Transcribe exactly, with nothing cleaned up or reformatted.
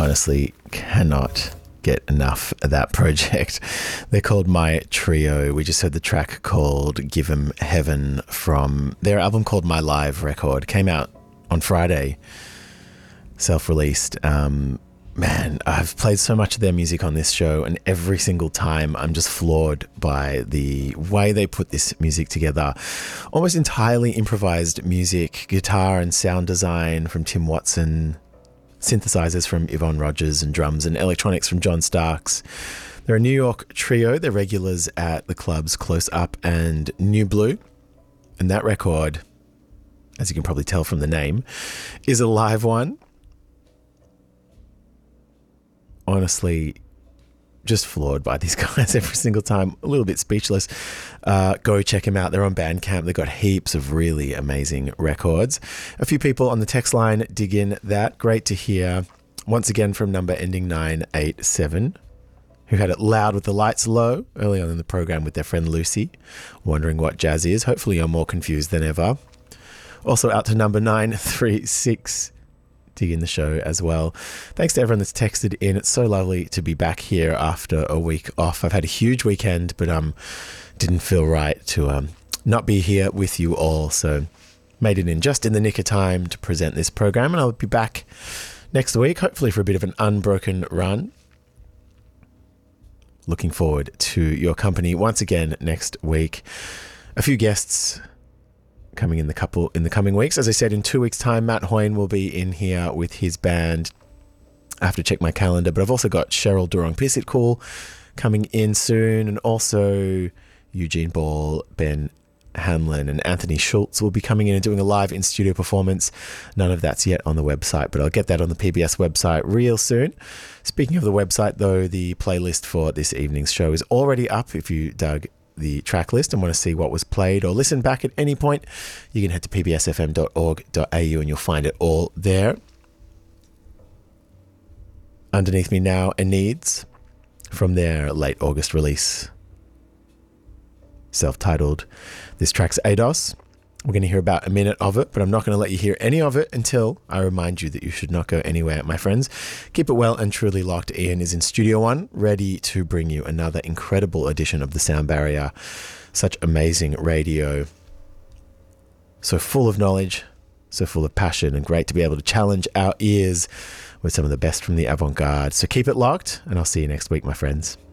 honestly cannot get enough of that project. They're called My Trio. We just heard the track called Give 'Em Heaven from their album called My Live record. Came out on Friday, self-released. Um, man, I've played so much of their music on this show, and every single time I'm just floored by the way they put this music together. Almost entirely improvised music, guitar and sound design from Tim Watson, synthesizers from Yvonne Rogers, and drums and electronics from John Starks. They're a New York trio. They're regulars at the clubs Close Up and New Blue. And that record, as you can probably tell from the name, is a live one. Honestly, just floored by these guys every single time. A little bit speechless. Uh, go check them out. They're on Bandcamp. They've got heaps of really amazing records. A few people on the text line dig in that. Great to hear. Once again from number ending nine eight seven, who had it loud with the lights low early on in the program with their friend Lucy, wondering what jazz is. Hopefully you're more confused than ever. Also out to number nine three six, dig in the show as well. Thanks to everyone that's texted in. It's so lovely to be back here after a week off. I've had a huge weekend, but um, didn't feel right to um not be here with you all. So made it in just in the nick of time to present this program, and I'll be back next week, hopefully for a bit of an unbroken run. Looking forward to your company once again next week. A few guests coming in the couple in the coming weeks. As I said, in two weeks' time, Matt Hoyne will be in here with his band. I have to check my calendar, but I've also got Cheryl Durong-Pisitcool coming in soon, and also Eugene Ball, Ben Hanlon, and Anthony Schultz will be coming in and doing a live in-studio performance. None of that's yet on the website, but I'll get that on the P B S website real soon. Speaking of the website, though, the playlist for this evening's show is already up. If you dug the track list and want to see what was played or listen back at any point, you can head to p b s f m dot org dot a u and you'll find it all there. Underneath me now, Aneeds, from their late August release, self-titled. This track's A D O S. We're going to hear about a minute of it, but I'm not going to let you hear any of it until I remind you that you should not go anywhere, my friends. Keep it well and truly locked. Ian is in Studio One, ready to bring you another incredible edition of The Sound Barrier. Such amazing radio. So full of knowledge, so full of passion, and great to be able to challenge our ears with some of the best from the avant-garde. So keep it locked, and I'll see you next week, my friends.